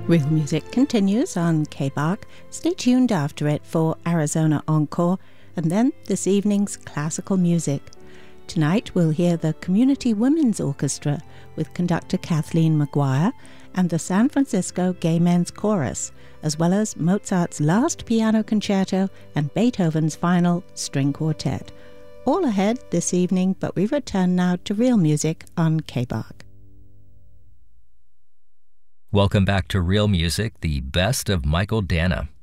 Real Music continues on KBARC. Stay tuned after it for Arizona Encore, and then this evening's classical music. Tonight we'll hear the Community Women's Orchestra with conductor Kathleen McGuire and the San Francisco Gay Men's Chorus, as well as Mozart's Last Piano Concerto and Beethoven's Final String Quartet. All ahead this evening, but we return now to Real Music on KBARC. Welcome back to Real Music, the best of Michael Danna.